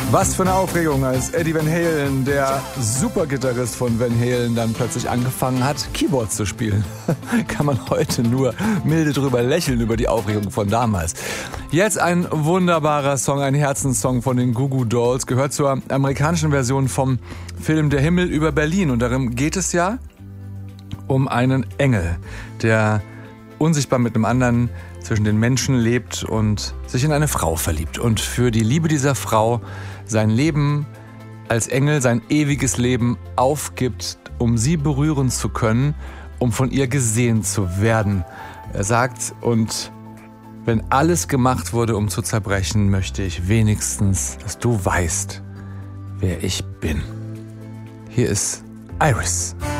Was für eine Aufregung, als Eddie Van Halen, der Supergitarrist von Van Halen, dann plötzlich angefangen hat, Keyboards zu spielen. Kann man heute nur milde drüber lächeln, über die Aufregung von damals. Jetzt ein wunderbarer Song, ein Herzenssong von den Goo Goo Dolls, gehört zur amerikanischen Version vom Film Der Himmel über Berlin. Und darin geht es ja um einen Engel, der unsichtbar mit einem anderen zwischen den Menschen lebt und sich in eine Frau verliebt. Und für die Liebe dieser Frau sein Leben als Engel, sein ewiges Leben aufgibt, um sie berühren zu können, um von ihr gesehen zu werden. Er sagt, und wenn alles gemacht wurde, um zu zerbrechen, möchte ich wenigstens, dass du weißt, wer ich bin. Hier ist Iris.